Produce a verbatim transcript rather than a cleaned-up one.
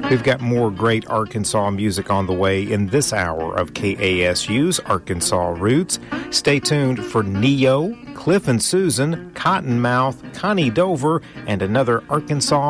We've got more great Arkansas music on the way in this hour of K A S U's Arkansas Roots. Stay tuned for Neo, Cliff and Susan, Cottonmouth, Connie Dover, and another Arkansas